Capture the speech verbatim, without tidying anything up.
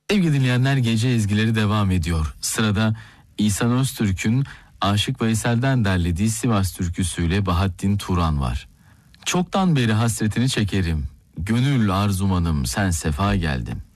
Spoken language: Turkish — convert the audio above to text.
Sevgili dinleyenler, gece ezgileri devam ediyor. Sırada İhsan Öztürk'ün Aşık Veysel'den derlediği Sivas türküsüyle Bahattin Turan var. Çoktan beri hasretini çekerim, gönül arzumanım sen sefa geldin.